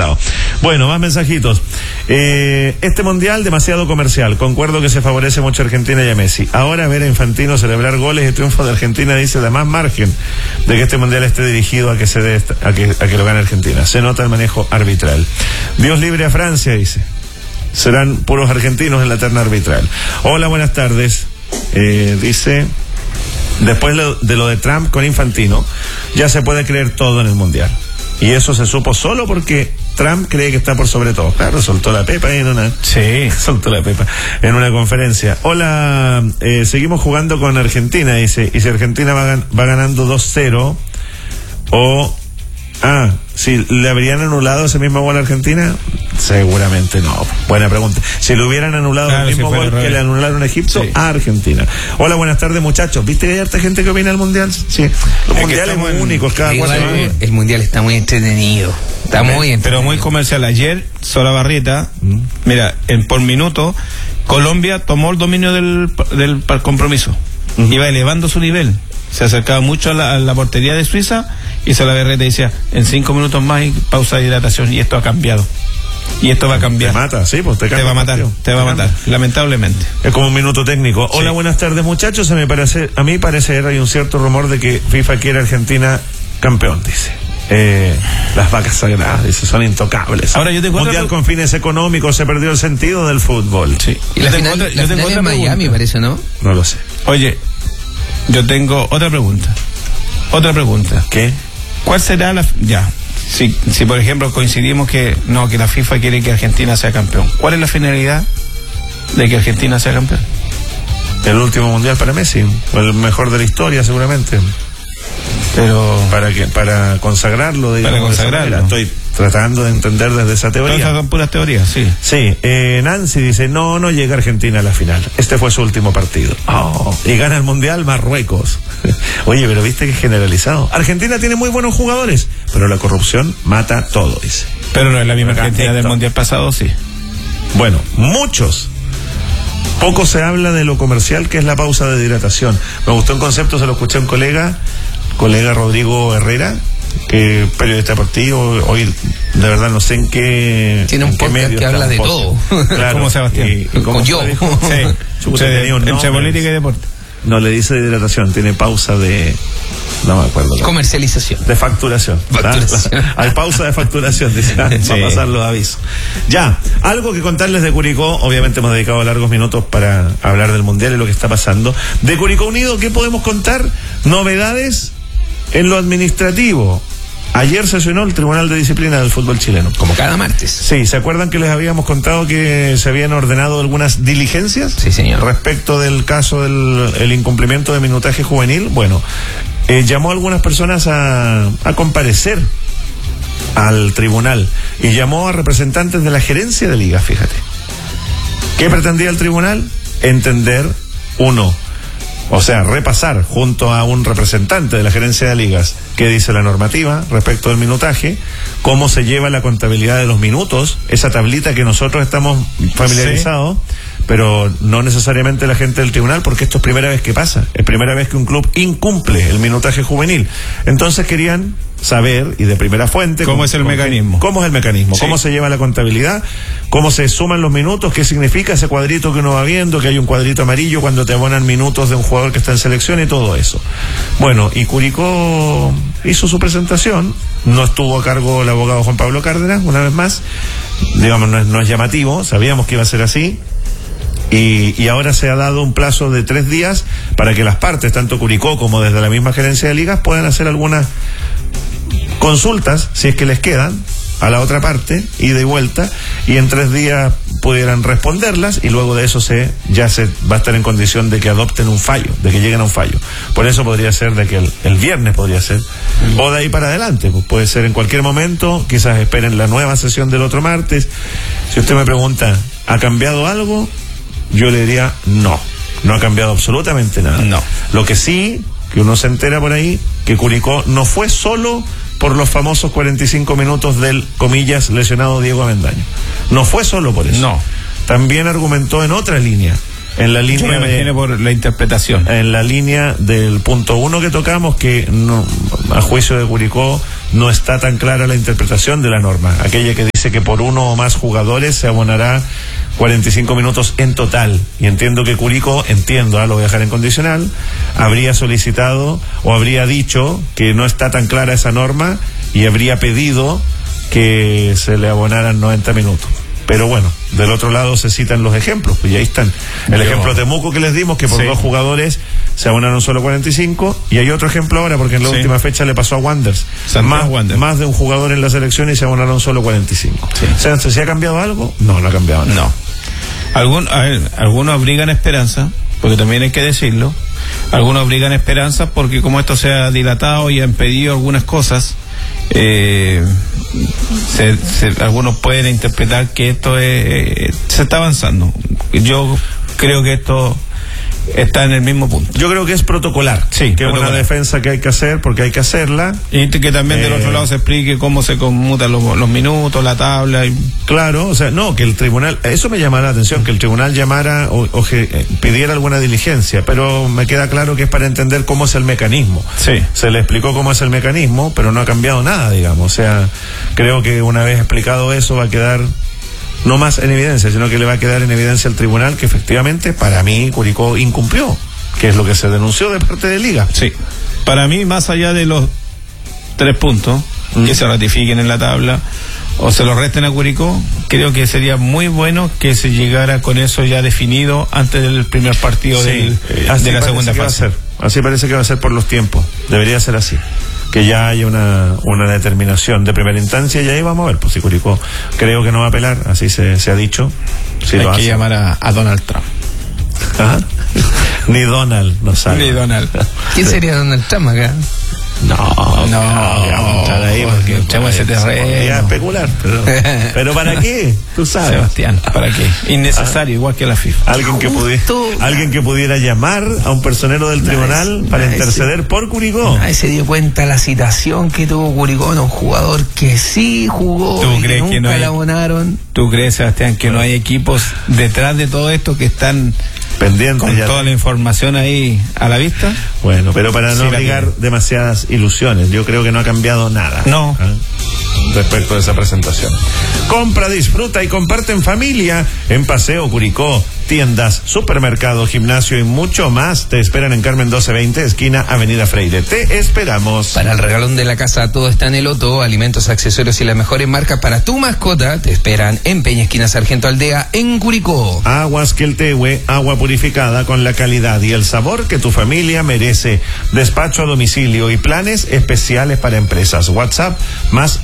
lados. Bueno, más mensajitos. Este mundial demasiado comercial. Concuerdo que se favorece mucho a Argentina y a Messi. Ahora ver a Infantino celebrar goles y triunfos de Argentina dice da más margen de que este mundial esté dirigido a que que lo gane Argentina. Se nota el manejo arbitral. Dios libre a Francia, dice. Serán puros argentinos en la terna arbitral. Hola, buenas tardes. Dice, después de lo de Trump con Infantino, ya se puede creer todo en el mundial. Y eso se supo solo porque Trump cree que está por sobre todo. Claro, soltó la pepa en una... Sí. Soltó la pepa en una conferencia. Hola, seguimos jugando con Argentina, dice. Y si Argentina va ganando 2-0, si le habrían anulado ese mismo gol a Argentina, seguramente no. Buena pregunta. Si le hubieran anulado el mismo gol que le anularon a Egipto, a Argentina. Hola, buenas tardes, muchachos. ¿Viste que hay harta gente que opina del mundial? Sí. Los mundiales únicos cada 4 años. El mundial está muy entretenido. Está muy entretenido. Pero muy comercial. Ayer, Solabarrieta, mira, por minuto, Colombia tomó el dominio del compromiso. Iba elevando su nivel. Se acercaba mucho a la portería de Suiza y Solabarrieta decía, en 5 minutos más hay pausa de hidratación, y esto ha cambiado. Y esto va a cambiar. Te mata, sí, pues te va a matar, lamentablemente. Es como un minuto técnico. Sí. Hola, buenas tardes, muchachos. A mí parecer hay un cierto rumor de que FIFA quiere a Argentina campeón, dice. Las vacas sagradas, dice, son intocables. Ahora yo te cuento mundial con fines económicos, se perdió el sentido del fútbol. Sí. Y la final en Miami, parece, ¿no? No lo sé. Oye, yo tengo otra pregunta. ¿Qué? ¿Cuál será si por ejemplo coincidimos que la FIFA quiere que Argentina sea campeón? ¿Cuál es la finalidad de que Argentina sea campeón? El último mundial para Messi, el mejor de la historia seguramente. Pero para consagrarlo, digamos. Para consagrarlo. Estoy tratando de entender desde esa teoría. Todas son puras teorías, sí. Sí, Nancy dice, no llega Argentina a la final. Este fue su último partido. Y gana el mundial Marruecos. Oye, pero viste que es generalizado. Argentina tiene muy buenos jugadores, pero la corrupción mata todo, dice. Pero no es la misma Argentina del mundial pasado, sí. Bueno, muchos. Poco se habla de lo comercial que es la pausa de hidratación. Me gustó un concepto, se lo escuché a un colega Rodrigo Herrera, que periodista deportivo, hoy de verdad no sé en qué... Tiene un podcast que habla de todo. Claro, como Sebastián. Como yo. Entre política y deporte. No le dice de hidratación, tiene pausa de... No me acuerdo. Comercialización. De facturación. Hay pausa de facturación, dice. Va a pasar los avisos. Ya, algo que contarles de Curicó. Obviamente hemos dedicado largos minutos para hablar del mundial y lo que está pasando. De Curicó Unido, ¿qué podemos contar? Novedades en lo administrativo. Ayer sesionó el Tribunal de Disciplina del fútbol chileno. Como cada martes. Sí, ¿se acuerdan que les habíamos contado que se habían ordenado algunas diligencias? Sí, señor. Respecto del caso del incumplimiento de minutaje juvenil. Bueno, llamó a algunas personas a comparecer al tribunal y llamó a representantes de la gerencia de liga, fíjate. ¿Qué pretendía el tribunal? Entender, repasar junto a un representante de la gerencia de ligas qué dice la normativa respecto del minutaje, cómo se lleva la contabilidad de los minutos, esa tablita que nosotros estamos familiarizados, pero no necesariamente la gente del tribunal, porque esto es primera vez que pasa, es primera vez que un club incumple el minutaje juvenil. Entonces querían saber, y de primera fuente, ¿Cómo es el mecanismo? Sí. Cómo se lleva la contabilidad, cómo se suman los minutos, qué significa ese cuadrito que uno va viendo, que hay un cuadrito amarillo cuando te abonan minutos de un jugador que está en selección y todo eso. Bueno, y Curicó hizo su presentación, no estuvo a cargo el abogado Juan Pablo Cárdenas, una vez más, digamos, no es llamativo, sabíamos que iba a ser así. Y ahora se ha dado un plazo de 3 días para que las partes, tanto Curicó como desde la misma gerencia de ligas, puedan hacer algunas consultas, si es que les quedan, a la otra parte, ida y vuelta, y en 3 días pudieran responderlas, y luego de eso ya se va a estar en condición de que adopten un fallo, de que lleguen a un fallo. Por eso podría ser de que el viernes podría ser, o de ahí para adelante, pues puede ser en cualquier momento, quizás esperen la nueva sesión del otro martes. Si usted me pregunta, ¿ha cambiado algo? Yo le diría no ha cambiado absolutamente nada. No. Lo que sí, que uno se entera por ahí, que Curicó no fue solo por los famosos 45 minutos del, comillas, lesionado Diego Avendaño. No fue solo por eso. No. También argumentó en otra línea en la línea. Yo me imagino por la interpretación. En la línea del punto 1 que tocamos, que no, a juicio de Curicó no está tan clara la interpretación de la norma, aquella que dice que por uno o más jugadores se abonará 45 minutos en total. Y entiendo que Curicó, lo voy a dejar en condicional, habría solicitado o habría dicho que no está tan clara esa norma y habría pedido que se le abonaran 90 minutos. Pero bueno, del otro lado se citan los ejemplos, pues y ahí están. El ejemplo de Temuco que les dimos, que por 2 jugadores se abonaron solo 45, y hay otro ejemplo ahora, porque en la última fecha le pasó a Wanderers. Más de un jugador en la selección y se abonaron solo 45. Sí. O sea, ¿se ha cambiado algo? No ha cambiado nada. No. Algunos abrigan esperanza, porque también hay que decirlo. Algunos abrigan esperanza porque como esto se ha dilatado y han pedido algunas cosas, algunos pueden interpretar que esto se está avanzando. Yo creo que esto está en el mismo punto. Yo creo que es protocolar, que es una defensa que hay que hacer porque hay que hacerla, y que también del otro lado se explique cómo se conmutan los minutos, la tabla claro, o sea, no, que el tribunal, eso me llama la atención, que el tribunal llamara o pidiera alguna diligencia, pero me queda claro que es para entender cómo es el mecanismo. Se le explicó cómo es el mecanismo, pero no ha cambiado nada, digamos. O sea, creo que una vez explicado eso va a quedar no más en evidencia, sino que le va a quedar en evidencia al tribunal que efectivamente, para mí, Curicó incumplió, que es lo que se denunció de parte de Liga. Sí, para mí, más allá de los 3 puntos que se ratifiquen en la tabla o se lo resten a Curicó, creo que sería muy bueno que se llegara con eso ya definido antes del primer partido de la segunda fase. Así parece que va a ser por los tiempos, debería ser así, que ya haya una determinación de primera instancia, y ahí vamos a ver, pues si Curicó creo que no va a apelar, así se ha dicho. Si hay que llamar a Donald Trump. ¿Ah? Ni Donald, no sabe. Ni Donald. ¿Quién sería Donald Trump acá? No, vamos a entrar ahí porque echamos ese terreno. Podría especular, pero ¿para qué? Tú sabes. Sebastián, ¿para qué? Innecesario, igual que la FIFA. Alguien que pudiera llamar a un personero del tribunal para interceder por Curicó. Ahí se dio cuenta la citación que tuvo Curicó, un jugador que sí jugó y que nunca le abonaron. ¿Tú crees, Sebastián, que no hay equipos detrás de todo esto que están pendientes con toda la información ahí a la vista? Bueno, pero para no abrigar demasiadas ilusiones, yo creo que no ha cambiado nada. No. Respecto de esa presentación. Compra, disfruta y comparte en familia en Paseo Curicó. Tiendas, supermercado, gimnasio y mucho más te esperan en Carmen 1220, esquina Avenida Freire. Te esperamos. Para el regalón de la casa todo está en el Otto, alimentos, accesorios y las mejores marcas para tu mascota te esperan en Peña, esquina Sargento Aldea, en Curicó. Aguas Queltehue, agua purificada con la calidad y el sabor que tu familia merece. Despacho a domicilio y planes especiales para empresas. WhatsApp más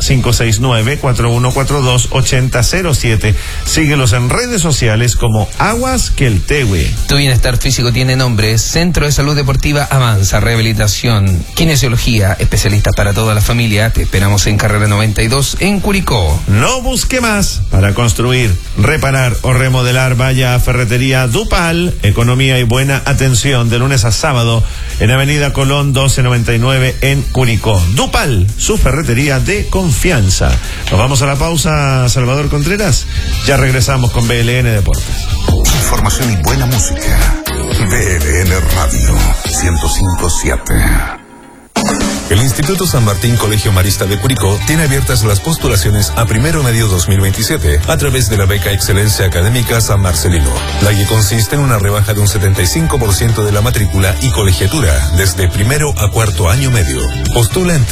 569-4142-8007. Síguelos en redes sociales como Aguas Queltehue. Tu bienestar físico tiene nombre. Centro de Salud Deportiva Avanza, rehabilitación, kinesiología, especialistas para toda la familia. Te esperamos en Carrera 92 en Curicó. No busque más. Para construir, reparar o remodelar, vaya a Ferretería Dupal. Economía y buena atención de lunes a sábado en Avenida Colón 1299 en Curicó. Dupal, su ferretería de confianza. Nos vamos a la pausa, Salvador Contreras. Ya regresamos con BLN Deportes. Información y buena música. BLN Radio 105.7. El Instituto San Martín Colegio Marista de Curicó tiene abiertas las postulaciones a primero medio 2027 a través de la beca Excelencia Académica San Marcelino, la que consiste en una rebaja de un 75% de la matrícula y colegiatura desde primero a cuarto año medio. Postula en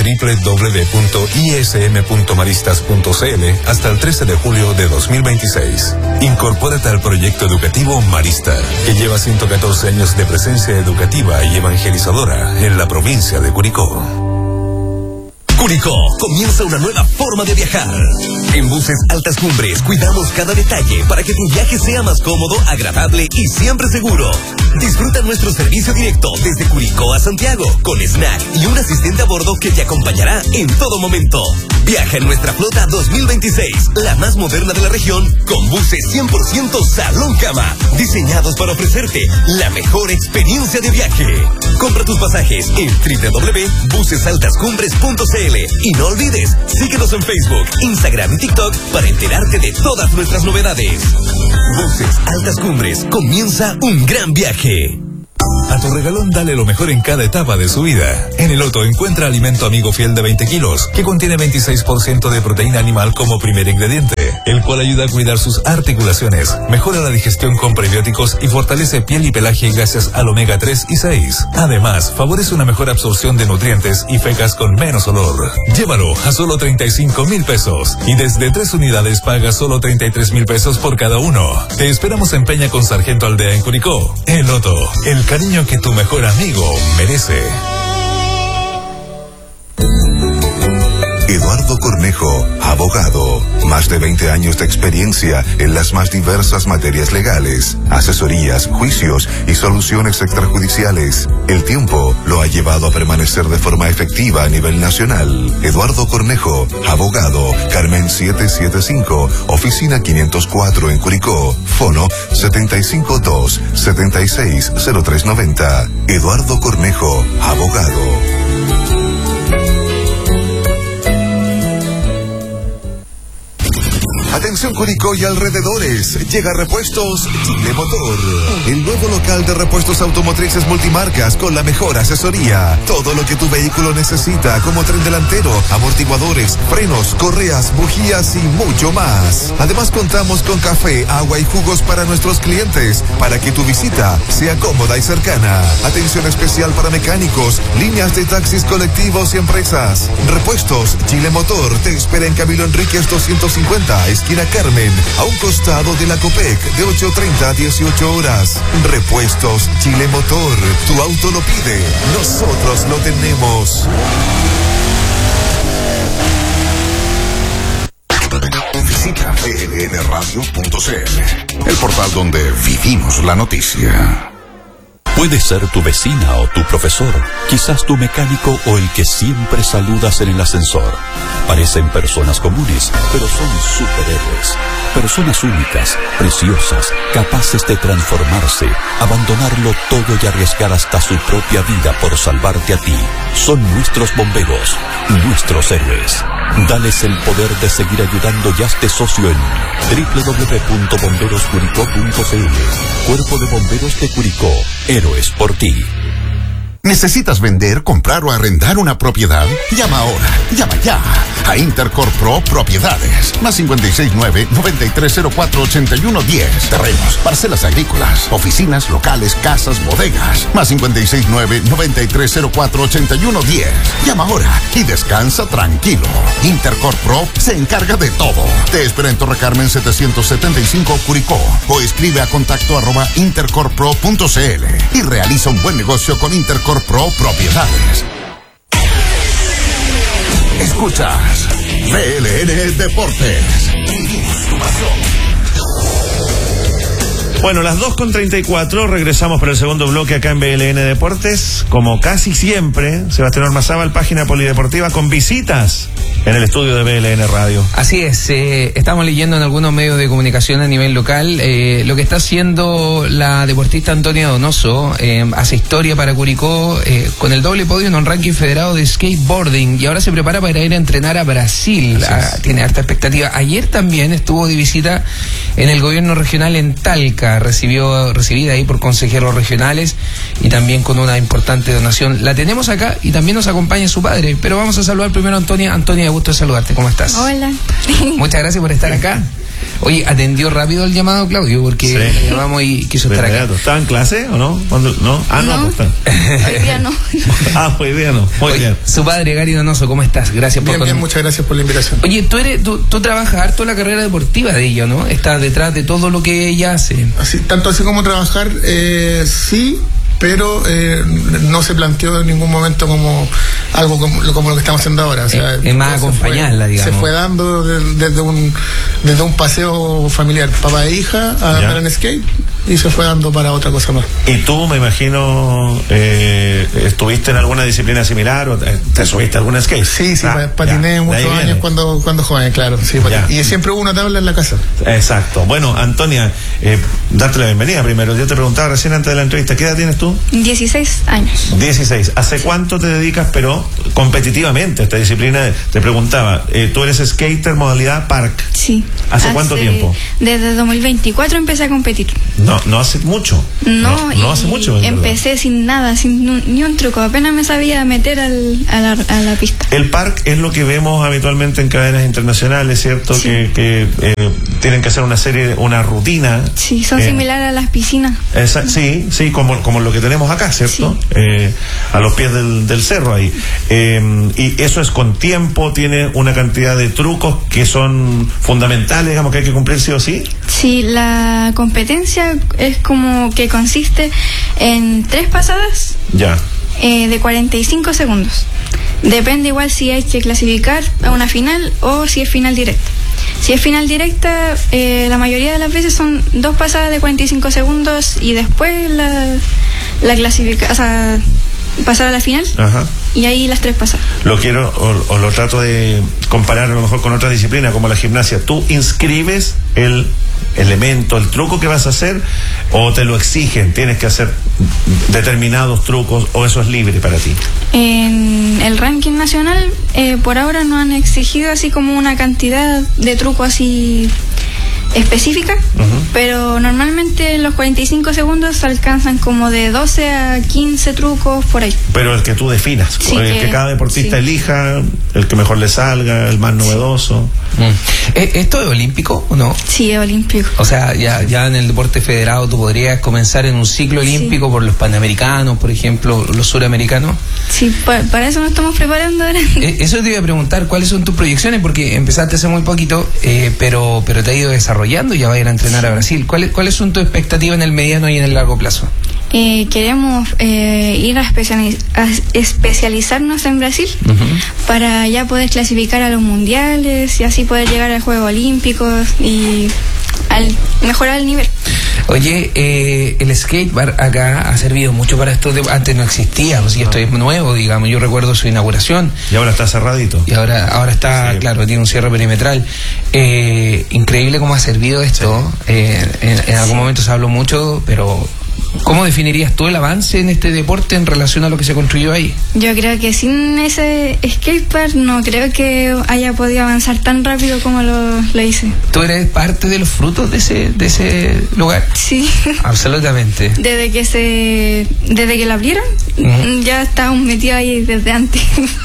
www.ism.maristas.cl hasta el 13 de julio de 2026. Incorpórate al proyecto educativo Marista, que lleva 114 años de presencia educativa y evangelizadora en la provincia de Curicó. Curicó, comienza una nueva forma de viajar. En Buses Altas Cumbres cuidamos cada detalle para que tu viaje sea más cómodo, agradable y siempre seguro. Disfruta nuestro servicio directo desde Curicó a Santiago, con snack y un asistente a bordo que te acompañará en todo momento. Viaja en nuestra flota 2026, la más moderna de la región, con buses 100% salón cama, diseñados para ofrecerte la mejor experiencia de viaje. Compra tus pasajes en www.busesaltascumbres.cl y no olvides, síguenos en Facebook, Instagram y TikTok para enterarte de todas nuestras novedades. Voces Altas Cumbres, comienza un gran viaje. A tu regalón dale lo mejor en cada etapa de su vida. En el Otto encuentra alimento amigo fiel de 20 kilos, que contiene 26% de proteína animal como primer ingrediente, el cual ayuda a cuidar sus articulaciones, mejora la digestión con prebióticos y fortalece piel y pelaje gracias al omega 3 y 6. Además, favorece una mejor absorción de nutrientes y fecas con menos olor. Llévalo a solo 35,000 pesos y desde 3 unidades paga solo 33,000 pesos por cada uno. Te esperamos en Peña con Sargento Aldea en Curicó. El Otto, el cariño que tu mejor amigo merece. Eduardo Cornejo, abogado. Más de 20 años de experiencia en las más diversas materias legales, asesorías, juicios y soluciones extrajudiciales. El tiempo lo ha llevado a permanecer de forma efectiva a nivel nacional. Eduardo Cornejo, abogado. Carmen 775, oficina 504 en Curicó. Fono 752-760390. Eduardo Cornejo, abogado. Atención Curicó y alrededores, llega Repuestos Chile Motor, el nuevo local de repuestos automotrices multimarcas con la mejor asesoría. Todo lo que tu vehículo necesita, como tren delantero, amortiguadores, frenos, correas, bujías y mucho más. Además contamos con café, agua y jugos para nuestros clientes, para que tu visita sea cómoda y cercana. Atención especial para mecánicos, líneas de taxis colectivos y empresas. Repuestos Chile Motor te espera en Camilo Enríquez 250, esquina Carmen, a un costado de la Copec, de 8:30 a 18 horas. Repuestos Chile Motor, tu auto lo pide, nosotros lo tenemos. Visita blnradio.cl, el portal donde vivimos la noticia. Puede ser tu vecina o tu profesor, quizás tu mecánico o el que siempre saludas en el ascensor. Parecen personas comunes, pero son superhéroes. Personas únicas, preciosas, capaces de transformarse, abandonarlo todo y arriesgar hasta su propia vida por salvarte a ti. Son nuestros bomberos, nuestros héroes. Dales el poder de seguir ayudando y hazte socio en www.bomberoscuricó.cl. Cuerpo de Bomberos de Curicó. Héroes por ti. ¿Necesitas vender, comprar o arrendar una propiedad? Llama ahora, llama ya a Intercorp Pro Propiedades. Más 569-9304-8110. Terrenos, parcelas agrícolas, oficinas, locales, casas, bodegas. Más 569-9304-8110. Llama ahora y descansa tranquilo. Intercorp Pro se encarga de todo. Te espera en Torre Carmen 775 Curicó o escribe a contacto@intercorppro.cl y realiza un buen negocio con Intercorp Pro Propiedades. Escuchas BLN Deportes. Vivimos tu pasión. Bueno, las 2:34, regresamos para el segundo bloque acá en BLN Deportes. Como casi siempre, Sebastián Ormazábal, página polideportiva con visitas en el estudio de BLN Radio. Así es, estamos leyendo en algunos medios de comunicación a nivel local lo que está haciendo la deportista Antonia Donoso. Hace historia para Curicó con el doble podio en un ranking federado de skateboarding y ahora se prepara para ir a entrenar a Brasil. Tiene harta expectativa. Ayer también estuvo de visita en el gobierno regional en Talca, recibida ahí por consejeros regionales y también con una importante donación. La tenemos acá y también nos acompaña su padre, pero vamos a saludar primero a Antonia. Antonia, gusto de saludarte, ¿cómo estás? Hola. Muchas gracias por estar acá. Oye, atendió rápido el llamado Claudio porque le llamamos y quiso estar acá. ¿Estaba en clase o no? ¿No? Ah, no, pues está. Hoy día no. Hoy día no. Muy bien. Su padre, Gary Donoso, ¿cómo estás? Gracias por Bien, muchas gracias por la invitación. Oye, tú trabajas harto la carrera deportiva de ella, ¿no? Estás detrás de todo lo que ella hace. Tanto así como trabajar, sí, pero no se planteó en ningún momento como algo como lo que estamos haciendo ahora. O sea, es más acompañarla, digamos. Se fue dando desde un paseo familiar, papá e hija, a andar en skate, y se fue dando para otra cosa más. ¿Y tú, me imagino, estuviste en alguna disciplina similar o te subiste a algún skate? Sí, patiné muchos años cuando joven, claro. Sí, y siempre hubo una tabla en la casa. Exacto. Bueno, Antonia, darte la bienvenida primero. Yo te preguntaba recién antes de la entrevista, ¿qué edad tienes tú? ¿cuánto? 16 años. 16. ¿Hace cuánto te dedicas, pero competitivamente, a esta disciplina? Te preguntaba, tú eres skater modalidad park. Sí. ¿Hace cuánto tiempo? Desde 2024 empecé a competir. No hace mucho. No hace mucho. Empecé sin nada, sin ni un truco. Apenas me sabía meter a la pista. El park es lo que vemos habitualmente en cadenas internacionales, ¿cierto? Sí. Que tienen que hacer una rutina. Sí, son similares a las piscinas. Sí, como lo que tenemos acá, ¿cierto? Sí. A los pies del cerro ahí. Y eso es con tiempo, tiene una cantidad de trucos que son fundamentales, digamos, que hay que cumplir sí o sí. Sí, la competencia es como que consiste en 3 pasadas. Ya. De 45 segundos. Depende igual si hay que clasificar a una final o si es final directa. Si es final directa, la mayoría de las veces son 2 pasadas de 45 segundos y después la clasifica, o sea, pasar a la final. Ajá. Y ahí las 3 pasadas. Lo quiero o lo trato de comparar a lo mejor con otra disciplina como la gimnasia. ¿Tú inscribes el elemento, el truco que vas a hacer, o te lo exigen? ¿Tienes que hacer determinados trucos o eso es libre para ti? En el ranking nacional, por ahora no han exigido así como una cantidad de trucos así específica, pero normalmente los 45 segundos alcanzan como de 12 a 15 trucos por ahí. Pero el que tú definas, sí, el que cada deportista sí. elija, el que mejor le salga, el más novedoso. ¿Esto es olímpico o no? Sí, es olímpico. O sea, ya en el deporte federado tú podrías comenzar en un ciclo olímpico por los panamericanos, por ejemplo, los suramericanos. Sí, para eso nos estamos preparando ahora. Eso te iba a preguntar, ¿cuáles son tus proyecciones? Porque empezaste hace muy poquito, pero te has ido desarrollando y ya vas a ir a entrenar a Brasil. ¿Cuáles son tus expectativas en el mediano y en el largo plazo? Queremos ir a especializarnos en Brasil para ya poder clasificar a los mundiales y así poder llegar a Juegos Olímpicos y mejorar el nivel. Oye, el skatepark acá ha servido mucho para esto. Antes no existía, o sea, esto es nuevo, digamos. Yo recuerdo su inauguración. Y ahora está cerradito. Y ahora está, sí. Claro, tiene un cierre perimetral. Increíble cómo ha servido esto. Sí. En algún momento se habló mucho, pero ¿cómo definirías tú el avance en este deporte en relación a lo que se construyó ahí? Yo creo que sin ese skatepark no creo que haya podido avanzar tan rápido como lo hice. ¿Tú eres parte de los frutos de ese lugar? Sí. Absolutamente. Desde que lo abrieron, ya estábamos metidos ahí desde antes.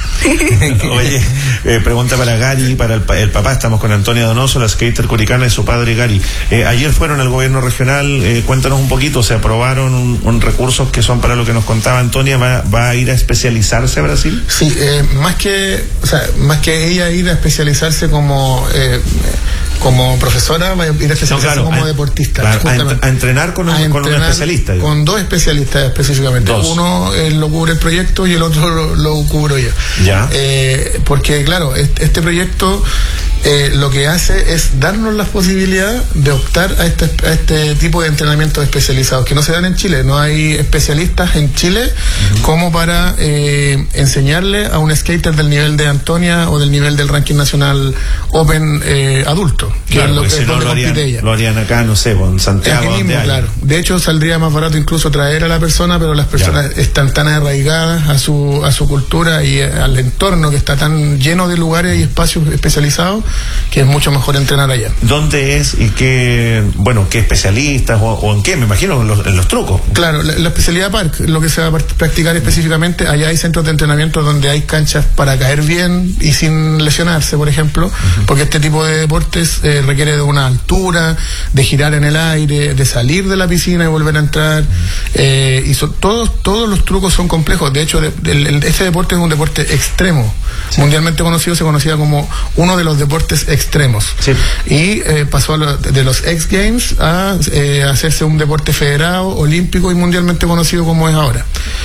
Oye, pregunta para Gary, para el papá. Estamos con Antonia Donoso, la skater curicana, y su padre Gary. Ayer fueron al gobierno regional. Cuéntanos un poquito. Se aprobaron un recursos que son para lo que nos contaba Antonia. ¿Va a ir a especializarse a Brasil? Sí, más que ella ir a especializarse como profesora, va a ir a especializarse como deportista. Claro, a entrenar con un especialista. Con 2 especialistas específicamente. 2. Uno lo cubre el proyecto y el otro lo cubro yo. Ya. Porque claro, este proyecto lo que hace es darnos la posibilidad de optar a este tipo de entrenamientos especializados que no se dan en Chile. No hay especialistas en Chile como para enseñarle a un skater del nivel de Antonia o del nivel del ranking nacional Open adulto, que claro, es lo que si no, lo harían acá, no sé, en Santiago. Mismo, claro. De hecho, saldría más barato incluso traer a la persona, pero las personas están tan arraigadas a su cultura y al entorno que está tan lleno de lugares y espacios especializados que es mucho mejor entrenar allá. ¿Dónde es y qué especialistas o en qué? Me imagino en los trucos. Claro, la especialidad park, lo que se va a practicar específicamente, allá hay centros de entrenamiento donde hay canchas para caer bien y sin lesionarse, por ejemplo, porque este tipo de deportes requiere de una altura, de girar en el aire, de salir de la piscina y volver a entrar, y todos los trucos son complejos. De hecho, este deporte es un deporte extremo, mundialmente conocido, se conocía como uno de los deportes extremos, y pasó de los X Games a hacerse un deporte federado, olímpico y mundialmente conocido como es ahora.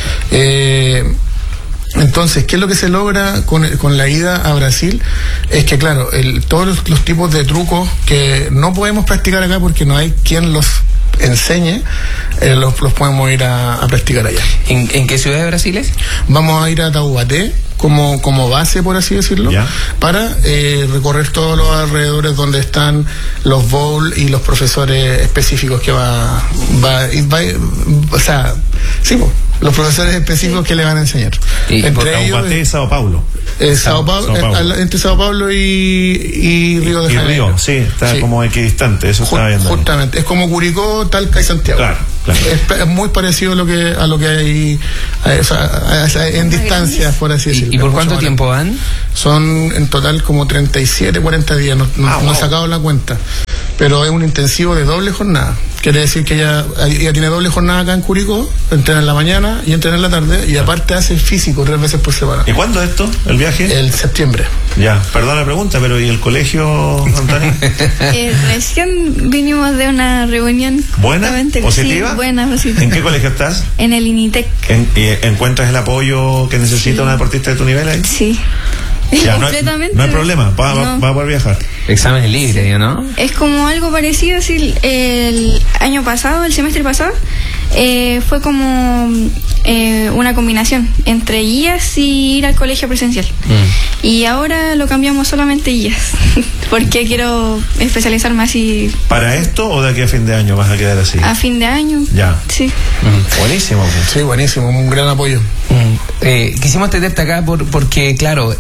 Entonces, ¿qué es lo que se logra con la ida a Brasil? Es que, claro, todos los tipos de trucos que no podemos practicar acá porque no hay quien los enseñe, los podemos ir a practicar allá. ¿En qué ciudad de Brasil es? Vamos a ir a Taubaté como base, por así decirlo, para recorrer todos los alrededores donde están los bowls y los profesores específicos que o sea, sí, los profesores específicos que le van a enseñar. Entre ellos Sao Paulo. Sao Paulo. Entre Sao Paulo y Río de Janeiro. Río, sí, está como equidistante, eso estaba viendo. Justamente, es como Curicó, Talca y Santiago. Claro. Es muy parecido a lo que hay en distancias, por así decirlo. ¿Y por cuánto tiempo van? Son en total como 37, 40 días, no he sacado la cuenta. Pero es un intensivo de doble jornada. Quiere decir que ella tiene doble jornada acá en Curicó, entrena en la mañana y entrena en la tarde, y aparte hace físico 3 veces por semana. ¿Y cuándo es esto, el viaje? El septiembre. Ya, perdón la pregunta, pero ¿y el colegio, Antonio? Recién vinimos de una reunión. ¿Buena? ¿Positiva? Sí, buena, positiva. ¿En qué colegio estás? En el INITEC. ¿Y encuentras el apoyo que necesita una deportista de tu nivel ahí? Sí. Ya, completamente. No hay problema, va a poder viajar. Exámenes libres, ¿no? Es como algo parecido, si el año pasado, el semestre pasado, fue como una combinación entre guías y ir al colegio presencial. Y ahora lo cambiamos solamente guías, porque quiero especializarme así. ¿Para esto o de aquí a fin de año vas a quedar así? A fin de año. Ya. Sí. Buenísimo. Sí, buenísimo, un gran apoyo. Quisimos tenerte acá porque, claro,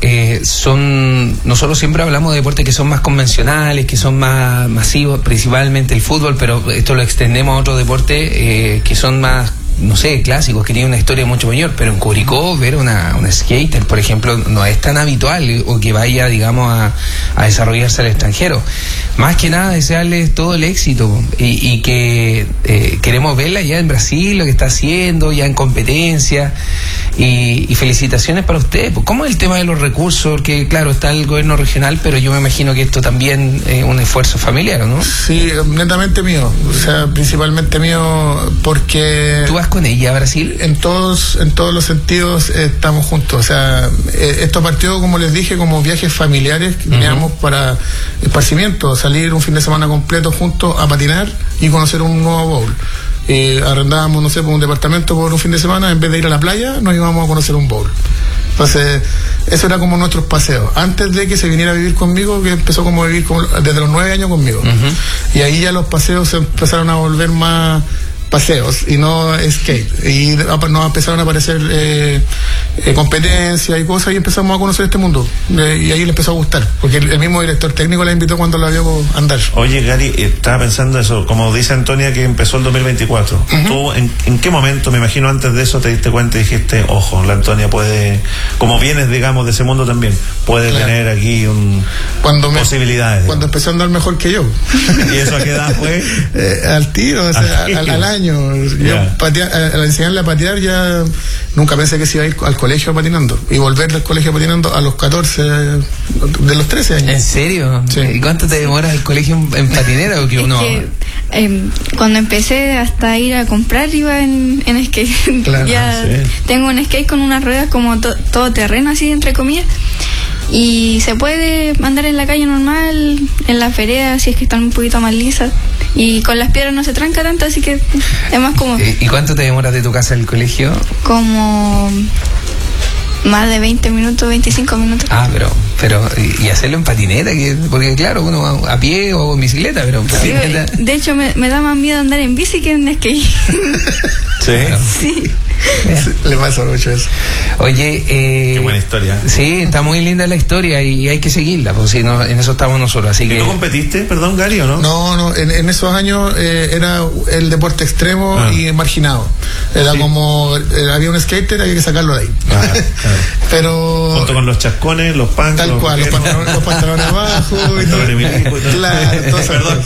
nosotros siempre hablamos de deportes que son más convencionales, que son más masivos, principalmente el fútbol, pero esto lo extendemos a otros deportes que son más, no sé, clásicos, que tienen una historia mucho mayor. Pero en Curicó ver una skater, por ejemplo, no es tan habitual, o que vaya, digamos, a desarrollarse al extranjero. Más que nada desearles todo el éxito y que queremos verla ya en Brasil, lo que está haciendo ya en competencia, y felicitaciones para usted. ¿Cómo es el tema de los recursos? Porque claro, está el gobierno regional, pero yo me imagino que esto también es un esfuerzo familiar, ¿no? Sí, netamente mío, o sea, principalmente mío, porque ¿tú vas con ella a Brasil? En todos los sentidos estamos juntos. O sea, esto partió, como les dije, como viajes familiares que teníamos para esparcimiento, salir un fin de semana completo juntos a patinar y conocer un nuevo bowl. Arrendábamos, no sé, por un departamento por un fin de semana, en vez de ir a la playa, nos íbamos a conocer un bowl. Entonces, eso era como nuestros paseos. Antes de que se viniera a vivir conmigo, que empezó como a vivir desde los 9 años conmigo. Y ahí ya los paseos se empezaron a volver más paseos y no skate, y nos empezaron a aparecer competencias y cosas, y empezamos a conocer este mundo, y ahí le empezó a gustar, porque el mismo director técnico la invitó cuando la vio andar. Oye, Gary, estaba pensando eso, como dice Antonia, que empezó el 2024. ¿Tú en qué momento, me imagino antes de eso, te diste cuenta y dijiste, ojo, la Antonia puede, como vienes, digamos, de ese mundo también, puede tener aquí posibilidades? Cuando empezó a andar mejor que yo. ¿Y eso a qué edad fue? Al tiro, o sea, al año. Yo al enseñarle a patear, ya nunca pensé que se iba a ir al colegio patinando, y volver del colegio patinando a los 14, de los 13 años. ¿En serio? Sí. ¿Y cuánto te demoras el colegio en patinera? ¿O que uno... Cuando empecé hasta ir a comprar iba en skate. Claro, tengo un skate con unas ruedas como todo terreno, así entre comillas, y se puede andar en la calle normal, en las veredas, si es que están un poquito más lisas, y con las piedras no se tranca tanto, así que es más cómodo. ¿Y cuánto te demoras de tu casa al colegio? Como más de 20 minutos, 25 minutos. Ah, pero y hacerlo en patineta, porque claro, uno a pie o en bicicleta, pero en patineta... De hecho, me da más miedo andar en bici que en skate. ¿Sí? Sí. Le pasa mucho eso. Oye, qué buena historia. Sí, está muy linda la historia y hay que seguirla, pues si no, en eso estamos nosotros, así que... ¿Tú competiste, perdón, Gary, o no? No, en esos años era el deporte extremo y marginado. Era como, había un skater, había que sacarlo de ahí. Claro. Pero... junto con los chascones, los pants, tal cual, los pantalones abajo y todo. Claro, perdón.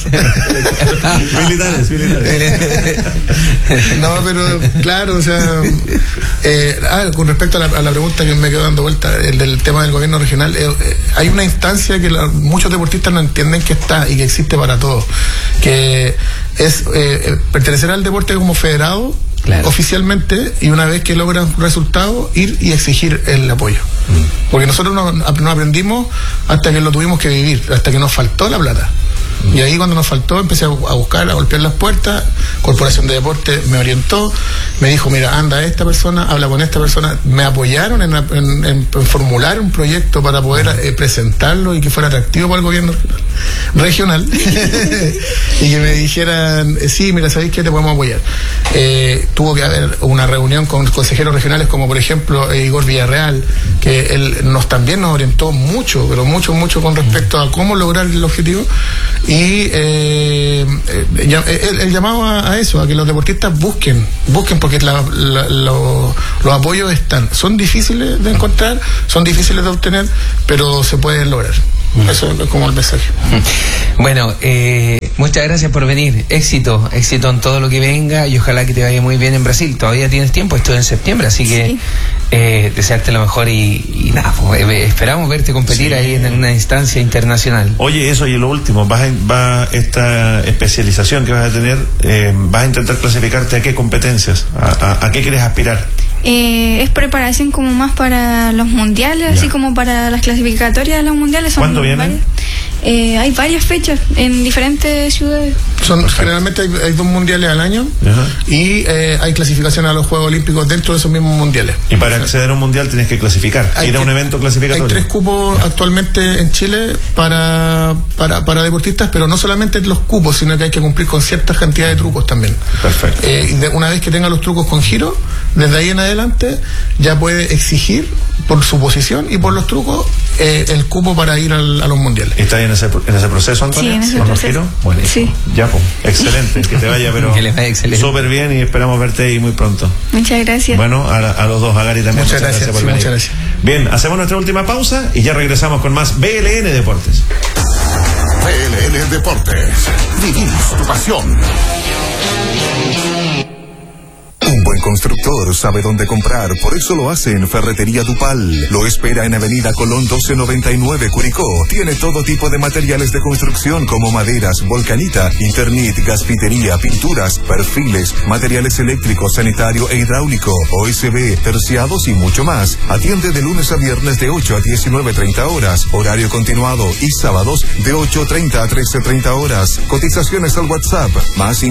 militares. No, pero claro, o sea, con respecto a la pregunta que me quedó dando vuelta, el del tema del gobierno regional, hay una instancia que muchos deportistas no entienden que está y que existe para todos, que es pertenecer al deporte como federado. Claro. Oficialmente, y una vez que logran resultados, ir y exigir el apoyo. Porque nosotros no aprendimos hasta que lo tuvimos que vivir, hasta que nos faltó la plata. Y ahí cuando nos faltó empecé a buscar, a golpear las puertas. Corporación de Deporte me orientó, me dijo, mira, anda esta persona, habla con esta persona. Me apoyaron en formular un proyecto para poder presentarlo y que fuera atractivo para el gobierno regional. Y que me dijeran, sí, mira, ¿sabéis qué? Te podemos apoyar. Tuvo que haber una reunión con consejeros regionales como por ejemplo Igor Villarreal, que él también nos orientó mucho, pero mucho con respecto a cómo lograr el objetivo. Y el llamado a eso, a que los deportistas busquen porque los apoyos son difíciles de encontrar, son difíciles de obtener, pero se pueden lograr. Eso es como el mensaje. Bueno, muchas gracias por venir. Éxito en todo lo que venga y ojalá que te vaya muy bien en Brasil. Todavía tienes tiempo, esto es en septiembre, así que desearte lo mejor y nada, pues, esperamos verte competir ahí en una instancia internacional. Oye, eso y lo último, va esta especialización que vas a tener, vas a intentar clasificarte a qué competencias, a qué quieres aspirar. Es preparación como más para los mundiales, así como para las clasificatorias de los mundiales. ¿Cuándo vienen? Hay varias fechas en diferentes ciudades. Generalmente hay 2 mundiales al año. Ajá. Y hay clasificación a los Juegos Olímpicos dentro de esos mismos mundiales. Y para acceder a un mundial tienes que clasificar, ir a un evento clasificatorio. Hay 3 cupos actualmente en Chile para deportistas, pero no solamente los cupos, sino que hay que cumplir con ciertas cantidades de trucos también. Perfecto. Una vez que tenga los trucos con giro, desde ahí en adelante ya puede exigir por su posición y por los trucos el cupo para ir a los mundiales. ¿Estás en ese proceso, Antonio? Sí, en ese ¿Con los proceso. giros? Bueno, Sí. Ya, pues, excelente, que te vaya, pero Que les vaya excelente. súper bien y esperamos verte ahí muy pronto. Muchas gracias. Bueno, a los dos, a Gary también. Muchas gracias, por sí, venir. muchas gracias. Bien, hacemos nuestra última pausa y ya regresamos con más BLN Deportes. BLN Deportes. Vivimos tu pasión. Un buen constructor sabe dónde comprar, por eso lo hace en Ferretería Dupal. Lo espera en Avenida Colón 1299, Curicó. Tiene todo tipo de materiales de construcción como maderas, volcanita, Internet, gasfitería, pinturas, perfiles, materiales eléctricos, sanitario e hidráulico, OSB, terciados y mucho más. Atiende de lunes a viernes de 8 a 19:30 horas, horario continuado, y sábados de 8:30 a 13:30 horas. Cotizaciones al WhatsApp, más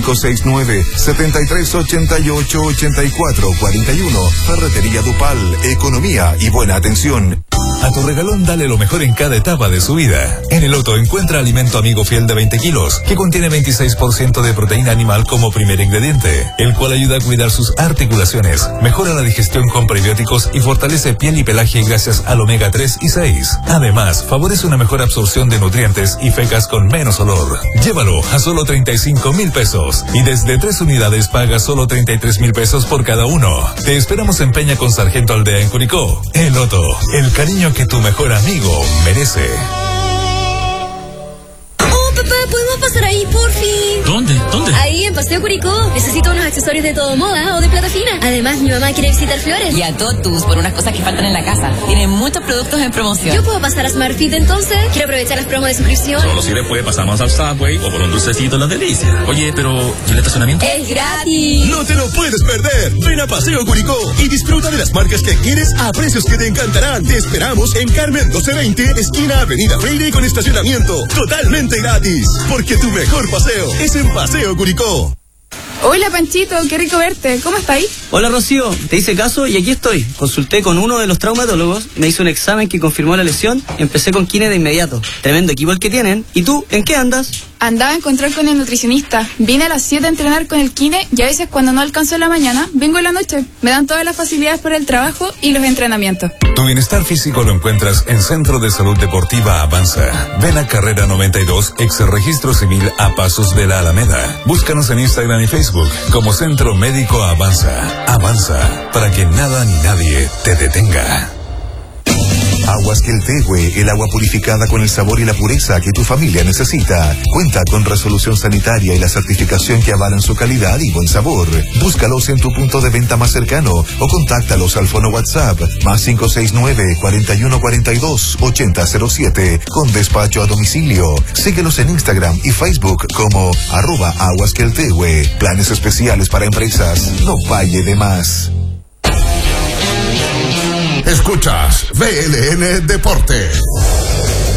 569-7388-8441. Ferretería Dupal, economía y buena atención. A tu regalón dale lo mejor en cada etapa de su vida. En el Otto encuentra alimento amigo fiel de 20 kilos, que contiene 26% de proteína animal como primer ingrediente, el cual ayuda a cuidar sus articulaciones, mejora la digestión con prebióticos y fortalece piel y pelaje gracias al omega 3 y 6. Además, favorece una mejor absorción de nutrientes y fecas con menos olor. Llévalo a solo 35,000 pesos y desde 3 unidades paga solo 33,000 pesos por cada uno. Te esperamos en Peña con Sargento Aldea en Curicó. El Otto, el cariño que tu mejor amigo merece. Oh, papá, ¿podemos pasar ahí, por fin? ¿Dónde? Ahí, en Paseo Curicó. Necesito unos accesorios de todo moda o de plata fina. Además, mi mamá quiere visitar Flores. Y a Totus por unas cosas que faltan en la casa. Tienen muchos productos en promoción. ¿Yo puedo pasar a SmartFit entonces? Quiero aprovechar las promos de suscripción. Solo si después pasamos al Subway o por un dulcecito en las delicias. Oye, pero ¿y el estacionamiento? ¡Es gratis! No te lo puedes perder. Ven a Paseo Curicó y disfruta de las marcas que quieres a precios que te encantarán. Te esperamos en Carmen 1220, esquina Avenida Freire, con estacionamiento totalmente gratis. Porque tu mejor paseo es en Paseo Curicó. Hola Panchito, qué rico verte. ¿Cómo estáis? Hola Rocío, te hice caso y aquí estoy. Consulté con uno de los traumatólogos, me hizo un examen que confirmó la lesión y empecé con kine de inmediato. Tremendo equipo el que tienen. ¿Y tú, en qué andas? Andaba a encontrar con el nutricionista. Vine a las 7 a entrenar con el kine y a veces cuando no alcanzo en la mañana, vengo en la noche. Me dan todas las facilidades para el trabajo y los entrenamientos. Tu bienestar físico lo encuentras en Centro de Salud Deportiva Avanza. Ven a Carrera 92, ex registro civil a pasos de la Alameda. Búscanos en Instagram y Facebook como Centro Médico Avanza. Avanza, para que nada ni nadie te detenga. Aguas Queltehue, el agua purificada con el sabor y la pureza que tu familia necesita. Cuenta con resolución sanitaria y la certificación que avalan su calidad y buen sabor. Búscalos en tu punto de venta más cercano o contáctalos al fono WhatsApp más 569-4142-8007 con despacho a domicilio. Síguelos en Instagram y Facebook como @Aguas Queltehue. Planes especiales para empresas. No valle de más. Escuchas BLN Deportes.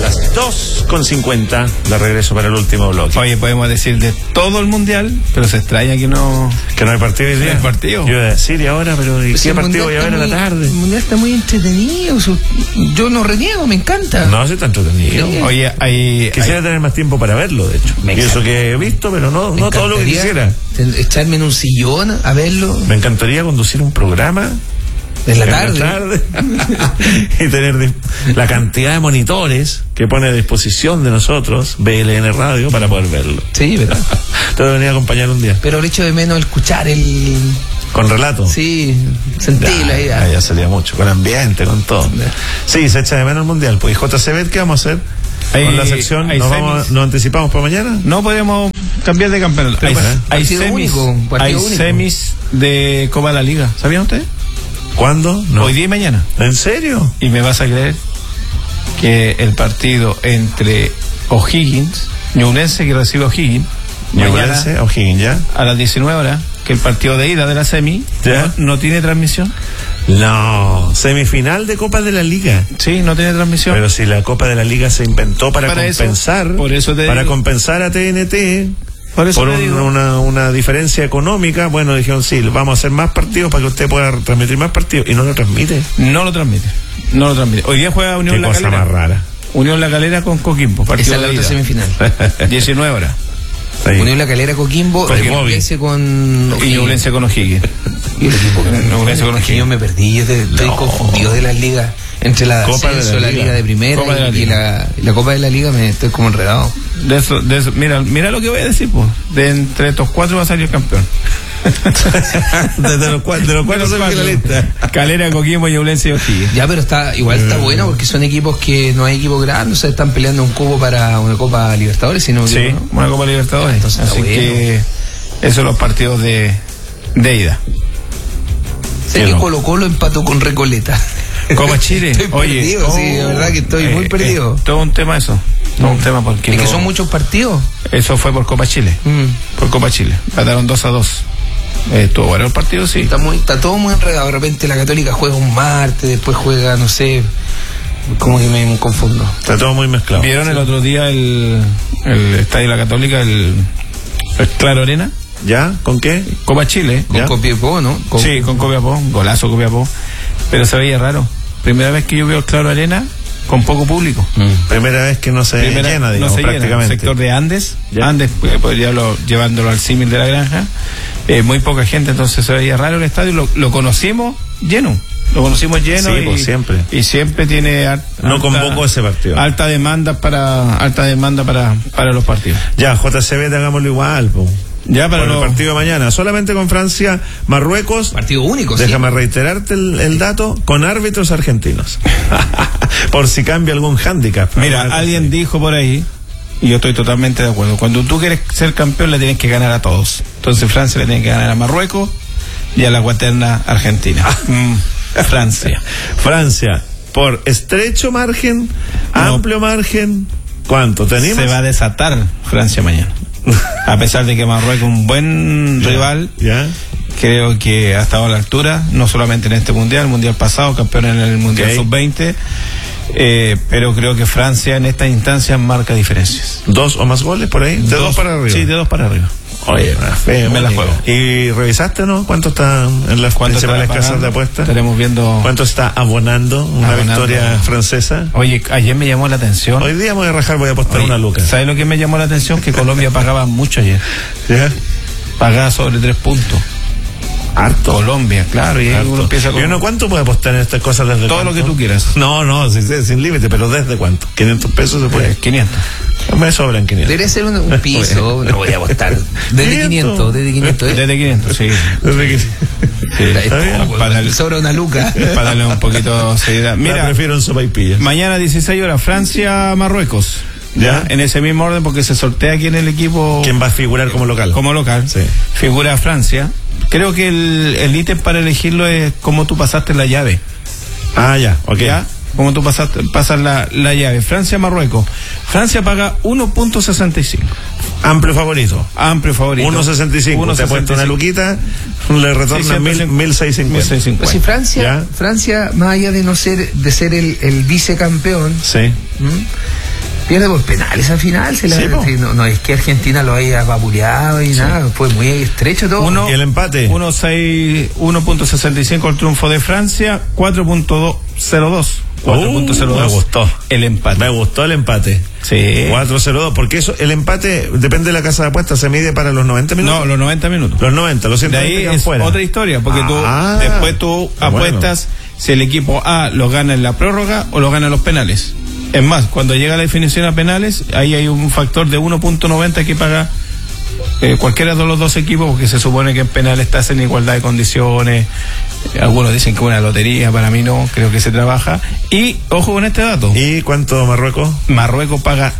Las 2:50, de regreso para el último bloque. Oye, podemos decir de todo el mundial, pero se extraña que no hay partido hoy día. No hay partido. Yo iba a decir, y ahora, pero ¿y qué partido voy a ver a la tarde? El mundial está muy entretenido. Yo no reniego, me encanta. No, sí está entretenido. Sí. Oye, quisiera tener más tiempo para verlo, de hecho. Y eso que he visto, pero no todo lo que quisiera. Echarme en un sillón a verlo. Me encantaría conducir un programa en la tarde. Y tener la cantidad de monitores que pone a disposición de nosotros BLN Radio para poder verlo. Sí, verdad. Te voy a venir a acompañar un día. Pero el hecho de menos escuchar el... ¿Con relato? Sí, sentirlo ahí. Ya salía mucho, con ambiente, con todo. Sí, se echa de menos el mundial. Pues, ¿y JCB qué vamos a hacer? Con la sección, ¿nos anticipamos para mañana? No podemos cambiar de campeonato. Hay semis de Copa de la Liga. ¿Sabían ustedes? ¿Cuándo? No. Hoy día y mañana. ¿En serio? Y me vas a creer que el partido entre O'Higgins, Ñublense, que recibe O'Higgins, Ñublense, O'Higgins, ya. A las 19 horas, que el partido de ida de la semi no tiene transmisión. No, semifinal de Copa de la Liga. Sí, no tiene transmisión. Pero si la Copa de la Liga se inventó para compensar, para compensar a TNT. Por una diferencia económica, bueno, dijeron, sí, vamos a hacer más partidos para que usted pueda transmitir más partidos, y no lo transmite. Hoy día juega Unión La Calera. Qué cosa más rara. Unión La Calera con Coquimbo, partido de la otra semifinal. 19 horas. Ahí. Unión La Calera, Coquimbo, y Ñublense con O'Higgins. Y el equipo que yo me perdí, estoy confundido de las ligas. Entre la Copa de la Liga de Primera y la Copa de la Liga me estoy como enredado. De eso, mira lo que voy a decir, pues. De entre estos cuatro va a salir el campeón. de los cuatro finalistas. Calera, Coquimbo, Ñublense y O'Higgins. Ya, pero está bueno porque son equipos que no hay equipos grandes, o sea, están peleando un cubo para una Copa Libertadores, sino sí, ¿no? Una Copa Libertadores. Entonces, así que esos son los partidos de ida. Sé que Colo-Colo empató con Recoleta. Copa Chile. Estoy perdido, sí, de verdad que estoy muy perdido. Todo un tema eso. Todo un tema porque. ¿Y que son muchos partidos? Eso fue por Copa Chile. Por Copa Chile. Mataron 2-2. Estuvo bueno el partido, sí. Está todo muy enredado. De repente la Católica juega un martes, después juega, no sé. Como que me confundo. Está todo muy mezclado. ¿Vieron el otro día el estadio de la Católica, el Claro Arena? ¿Ya? ¿Con qué? Copa Chile. Con Copiapó, ¿no? Sí, con Copiapó. Golazo Copiapó. Pero se veía raro. Primera vez que yo veo el Claro Arena con poco público. Primera vez que no se llena, digamos, prácticamente. El sector de Andes. ¿Ya? Andes, podría llevándolo al símil de la granja. Muy poca gente, entonces se veía raro el estadio. Lo conocimos lleno. Sí, pues siempre. Y siempre tiene no convocó ese partido. Alta demanda para los partidos. Ya, JCB, hagámoslo igual, pues. Ya, para el partido de mañana, solamente con Francia, Marruecos. Partido único. Déjame reiterarte el dato, con árbitros argentinos. Por si cambia algún hándicap. Mira, alguien dijo por ahí, y yo estoy totalmente de acuerdo, cuando tú quieres ser campeón le tienes que ganar a todos. Entonces Francia le tiene que ganar a Marruecos y a la guaterna Argentina. Francia, por estrecho margen, amplio margen, ¿cuánto tenemos? Se va a desatar Francia mañana. A pesar de que Marruecos es un buen rival, creo que ha estado a la altura, no solamente en este mundial, el mundial pasado, campeón en el mundial sub-20, pero creo que Francia en esta instancia marca diferencias. 2 o más goles por ahí, de 2 para arriba. Sí, de 2 para arriba. Oye, me la juego. ¿Y revisaste, no? ¿Cuánto está en las principales casas de apuestas? Estaremos viendo. ¿Cuánto está abonando una victoria francesa? Oye, ayer me llamó la atención. Hoy día me voy a rajar, voy a apostar una luca. ¿Sabes lo que me llamó la atención? Que Colombia pagaba mucho ayer. Pagaba sobre 3 puntos. Harto. Colombia, claro. Y uno empieza con... ¿Cuánto puede apostar en estas cosas desde todo cuánto? Lo que tú quieras. No, sin límite, pero ¿desde cuánto? ¿500 pesos se puede? 500. Me sobran 500. Debería ser un piso, no voy a apostar. Desde 500, Desde 500, sí. Desde 500. Sí, sobra una luca. Para darle un poquito de seriedad. Mira, prefiero un sopaipilla. Mañana 16 horas, Francia, Marruecos. ¿Ya? En ese mismo orden, porque se sortea aquí en el equipo. ¿Quién va a figurar como local? Como local. Sí. Figura Francia. Creo que el ítem para elegirlo es cómo tú pasaste la llave. Ah, ya, ok. ¿Ya? Cómo tú pasas la llave. Francia, Marruecos. Francia paga 1.65. Amplio favorito. 1.65. Te ha puesto una luquita, le retorna 1.650. Pues si Francia, más allá de ser el vicecampeón, Pierde por penales al final. No es que Argentina lo haya vapuleado y nada. Fue muy estrecho todo. ¿Y el empate? 1.65 el triunfo de Francia, 4.02. 4.02. Me gustó. El empate. Me gustó el empate. Sí. 4-0-2. Porque eso, el empate, depende de la casa de apuestas, se mide para los 90 minutos. No, los 90 minutos. Los 90, los 120 de ahí quedan es fuera. Otra historia, porque después tú apuestas si el equipo A lo gana en la prórroga o lo gana en los penales. Es más, cuando llega la definición a penales, ahí hay un factor de 1.90 que paga cualquiera de los dos equipos, porque se supone que en penales estás en igualdad de condiciones. Algunos dicen que es una lotería, para mí no, creo que se trabaja. Y ojo con este dato. ¿Y cuánto Marruecos? Marruecos paga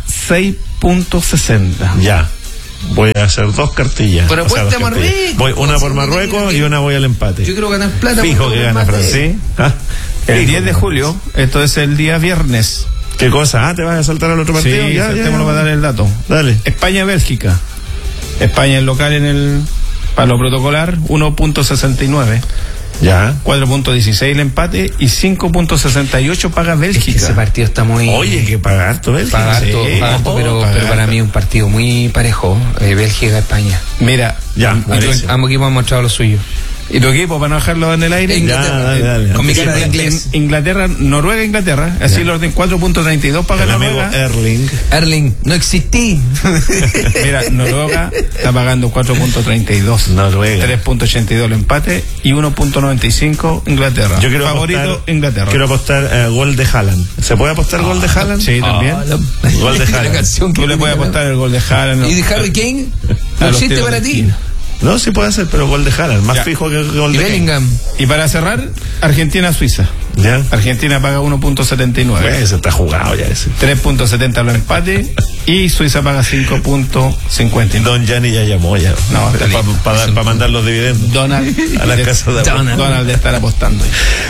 6.60. Ya. Voy a hacer 2 cartillas. Pero apuesta a Marruecos. Voy una por Marruecos y una voy al empate. Yo creo ganar plata. Fijo que gana Francia. El 10 de julio, esto es el día viernes. ¿Qué cosa? ¿Te vas a saltar al otro partido? Sí, saltémoslo para dar el dato. Dale. España-Bélgica. España es local para lo protocolar, 1.69. Ya. 4.16 el empate y 5.68 paga Bélgica. Es que ese partido está muy... Oye, que paga harto Bélgica. Paga harto, pero para mí un partido muy parejo, Bélgica-España. Mira, ambos equipos han mostrado lo suyo. ¿Y tu equipo, para no dejarlo en el aire? Dale. Con mi cara de inglés. Inglaterra, Noruega-Inglaterra. Así el orden 4.32 paga Noruega. Erling, no existí. Mira, Noruega está pagando 4.32. Noruega. 3.82 el empate y 1.95 Inglaterra. Yo quiero favorito apostar, Inglaterra. Quiero apostar gol de Haaland. ¿Se puede apostar gol de Haaland? Sí, también. Gol de Haaland. Tú le puedes apostar el gol de Haaland. ¿Y de Harry Kane? ¿No existe para ti? No, sí puede ser, pero gol de Haaland, más fijo que gol de Bellingham. Y para cerrar, Argentina-Suiza. ¿Ya? Argentina paga 1.79. Ese está jugado ya ese. 3.70 los empates y Suiza paga 5.50. Don Gianni ya llamó ya. No, está para mandar los dividendos. Donald a la casa de Donald de estar apostando.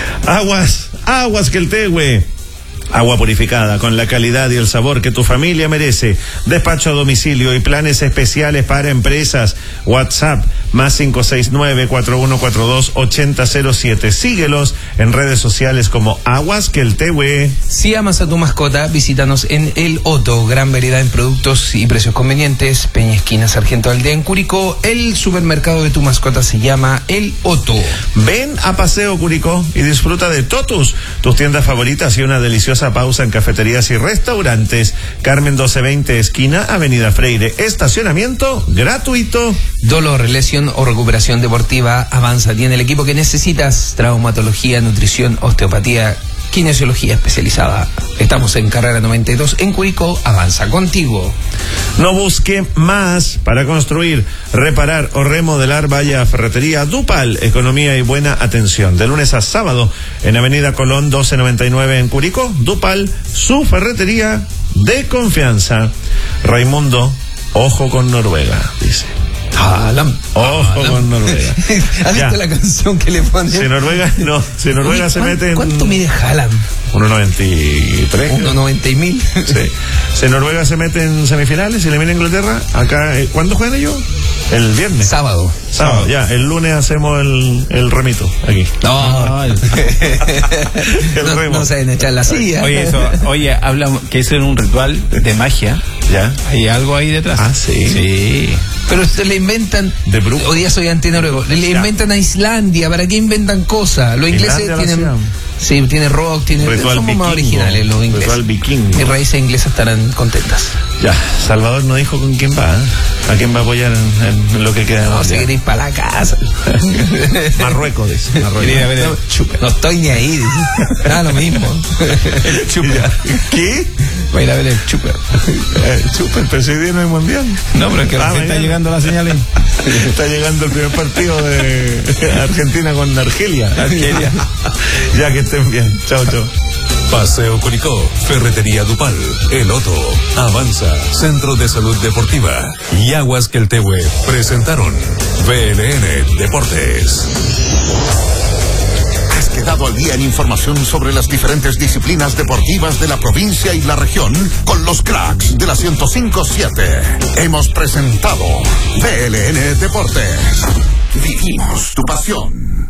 Aguas que el Tehue. Agua purificada con la calidad y el sabor que tu familia merece. Despacho a domicilio y planes especiales para empresas. WhatsApp más 569-4142-8007. Síguelos en redes sociales como Aguas que el Tehue. Si amas a tu mascota, visítanos en El Otto. Gran variedad en productos y precios convenientes. Peña Esquina Sargento Aldea en Curicó. El supermercado de tu mascota se llama El Otto. Ven a Paseo Curicó y disfruta de Totus, tus tiendas favoritas y una deliciosa pausa en cafeterías y restaurantes. Carmen 1220, esquina Avenida Freire. Estacionamiento gratuito. Dolor, lesión o recuperación deportiva, Avanza tiene el equipo que necesitas. Traumatología, nutrición, osteopatía, kinesiología especializada. Estamos en Carrera 92 en Curicó. Avanza contigo. No busque más para construir, reparar o remodelar. Vaya a Ferretería Dupal, economía y buena atención. De lunes a sábado en Avenida Colón 1299 en Curicó. Dupal, su ferretería de confianza. Raimundo, ojo con Noruega, dice. Ojo con Noruega. ¿Has visto la canción que le ponen? Si Noruega se mete en... ¿Cuánto mide Haaland? 1.93. 1.90.000. Sí. Si Noruega se mete en semifinales y le viene a Inglaterra, acá, ¿cuándo juegan ellos? El viernes. Sábado. Ya, el lunes hacemos el remito aquí. No, no saben echar la silla. Oye, hablamos que eso es un ritual de magia. ¿Ya? Hay algo ahí detrás. Ah, sí. Sí. Pero se le inventan. Hoy día soy antinoruego. Le inventan a Islandia. ¿Para qué inventan cosas? Los ingleses tienen. Sí, tiene rock, somos más originales los ingleses. Ritual vikingo. Mis raíces inglesas estarán contentas. Ya, Salvador no dijo con quién va. ¿A quién va a apoyar en lo que queda? No, si queréis para la casa. Marruecos, dice. No estoy ni ahí, dice. Nada, lo mismo. El Chuper. ¿Qué? Va a ir a ver el Chuper. El Chuper, pero si viene el mundial. No, pero es que está llegando la señal. Está llegando el primer partido de Argentina con Argelia. Ya que estén bien. Chao. Paseo Curicó, Ferretería Dupal, El Otto, Avanza, Centro de Salud Deportiva y Aguas que el Tehue presentaron BLN Deportes. Has quedado al día en información sobre las diferentes disciplinas deportivas de la provincia y la región con los cracks de la 105.7. Hemos presentado BLN Deportes. Vivimos tu pasión.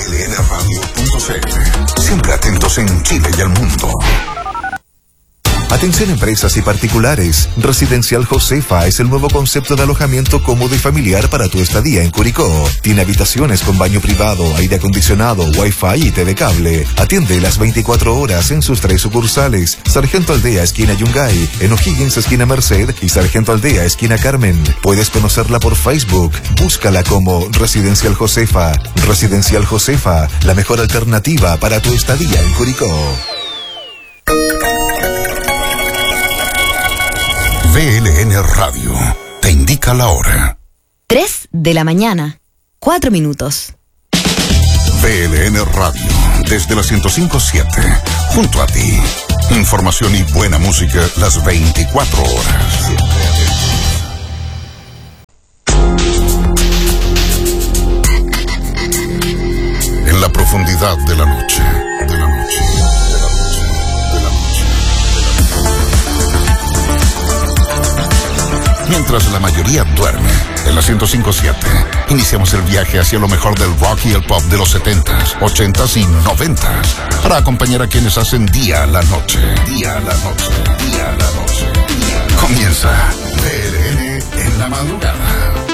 blnradio.cl. Siempre atentos en Chile y el mundo. Atención empresas y particulares. Residencial Josefa es el nuevo concepto de alojamiento cómodo y familiar para tu estadía en Curicó. Tiene habitaciones con baño privado, aire acondicionado, wifi y TV cable. Atiende las 24 horas en sus 3 sucursales. Sargento Aldea, esquina Yungay, en O'Higgins, esquina Merced y Sargento Aldea, esquina Carmen. Puedes conocerla por Facebook. Búscala como Residencial Josefa. Residencial Josefa, la mejor alternativa para tu estadía en Curicó. VLN Radio te indica la hora. 3 de la mañana, 4 minutos. VLN Radio, desde la 105.7, junto a ti. Información y buena música las 24 horas. En la profundidad de la noche, mientras la mayoría duerme, en la 105.7, iniciamos el viaje hacia lo mejor del rock y el pop de los 70s, 80s y 90s, para acompañar a quienes hacen día a la noche. Día a la noche, día a la noche. Comienza VLN en la madrugada.